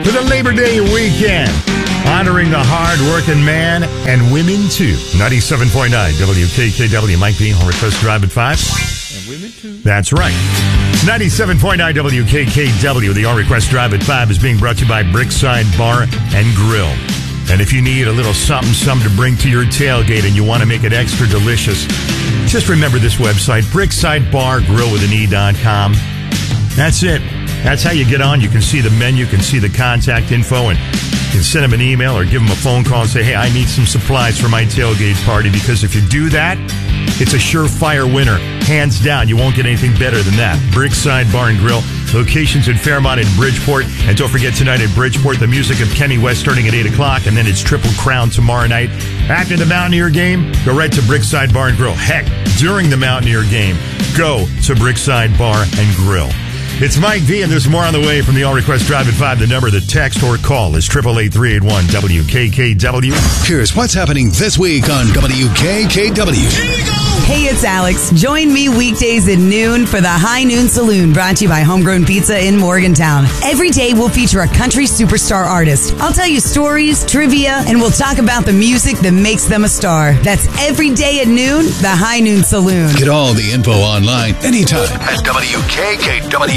for the Labor Day weekend. Honoring the hard-working man and women, too. 97.9 WKKW. Mike B. on Request Drive at 5. And women, too. That's right. 97.9 WKKW. The All Request Drive at 5 is being brought to you by Brickside Bar and Grill. And if you need a little something to bring to your tailgate and you want to make it extra delicious, just remember this website, bricksidebargrillwithane.com. That's it. That's how you get on. You can see the menu, you can see the contact info, and you can send them an email or give them a phone call and say, hey, I need some supplies for my tailgate party, because if you do that, it's a surefire winner. Hands down, you won't get anything better than that. Brickside Bar and Grill. Locations in Fairmont and Bridgeport. And don't forget, tonight at Bridgeport, the music of Kenny West starting at 8 o'clock. And then it's Triple Crown tomorrow night. After the Mountaineer game, go right to Brickside Bar and Grill. Heck, during the Mountaineer game, go to Brickside Bar and Grill. It's Mike V, and there's more on the way from the All Request Drive at 5. The number to text or call is 888-381-WKKW. Here's what's happening this week on WKKW. Here we go! Hey, it's Alex. Join me weekdays at noon for the High Noon Saloon, brought to you by Homegrown Pizza in Morgantown. Every day we'll feature a country superstar artist. I'll tell you stories, trivia, and we'll talk about the music that makes them a star. That's every day at noon, the High Noon Saloon. Get all the info online anytime at WKKW.